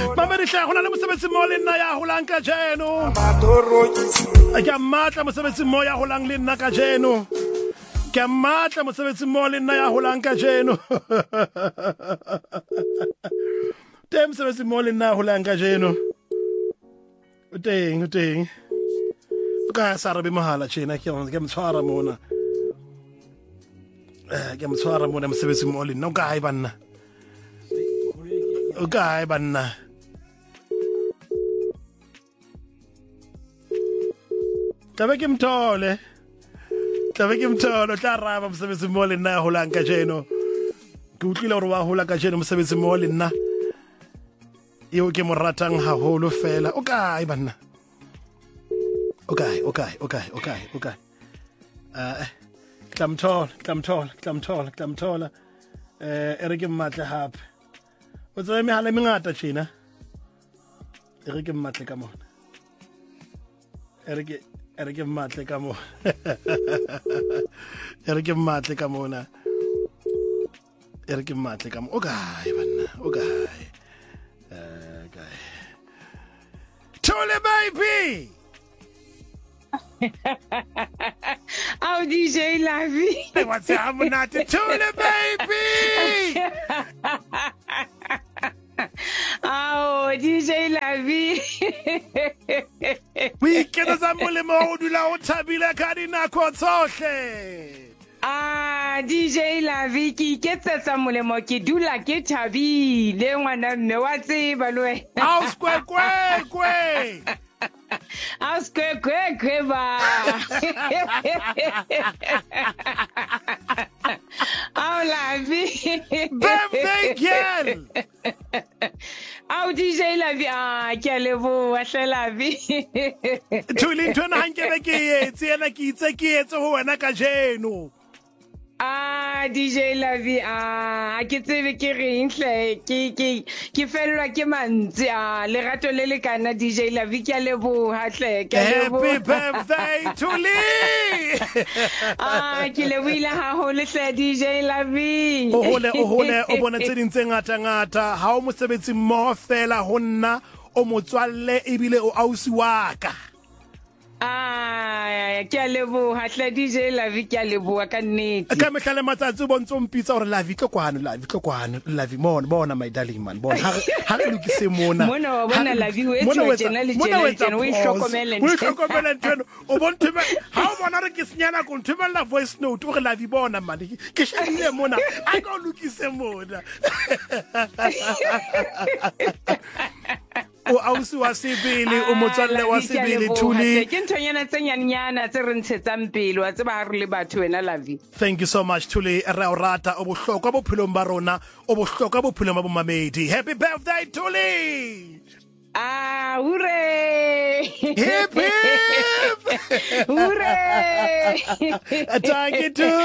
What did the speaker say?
Mama di hla hona le mosebetsi mo le nna ya holang ka jeno. Ke a matla mosebetsi mo ya holang le nna ka jeno. Ke a matla mosebetsi mo le nna ya holang ka jeno. Tem mosebetsi mo le nna ya holang ka jeno. O teng. Ka sa re be mohala tjena ke mtshwara mona. Ke mtshwara mona mosebetsi mo le nna o kae banna. O kae banna. Tlabe ke mthole tla raba mosebetsi mo le nna ya holang ka jeno. Ke utlwile hore wa hola ka jeno mosebetsi mo le nna eo ke mo ratang haholo fela. O kae banna. O kae Tlamthola ere ke mmatle hape o tsebe mehala e mengata tjena ere ke mmatle ka mona ere ke mmatle ka mona ere ke mmatle ka mona o kae banna o kae Thole baby. Oh, DJ Lavi. Hey, what's happening at the Thole baby? Oh, DJ Lavi. We get us a molemo o dula o thabile ka dinako tsohle. DJ Lavi ke iketsetsa molemo ke dula ke thabile ngwana mme wa tseba le wena. Au kwe. Aus kwe ba. Au Lavi. Birthday girl. Au DJ Lavi ke a leboha hle Lavi. Thuli ntwana hankebe ke etse ena ke itse ke etse ho wena ka jeno. DJ Lavi ke tsebe ke reng hle ke fellwa ke mantsi lerato le le kana DJ Lavi ke a leboha hle ke a leboha. Happy birthday Thuli. Ke lebohile haholo hle DJ Lavi. O hole o bona tse ding tse ngata ha o mosebetsi mmoho fela ho nna o motswalle ebile o ausi wa ka. Ke a leboha hle DJ Lavi ke a leboha ka nnete. Ka mehlale matsatsi o bontse o mpitsa hore Lavi tlo kwana Lavi bona my darling man bona ha re lokise mona wa bona Lavi o etse tjena le tjena o ihlokomele ntweno o bonthwe ha o bona re ke senyana go nthwela voice note o re Lavi bona man ke shebile mona a ka lokise mona o ausi wa sebele o motswalle wa sebele Thuli. Ke nthonyana tse nyanyana tse re ntshetsang pele wa tseba ha re le batho wena Lavi. Thank you so much Thuli re o rata o bohlokwa bophelong ba rona o bohlokwa bophelong ba bomamedi. Happy birthday Thuli. Hooray! Hip hip. Hooray! Thank you.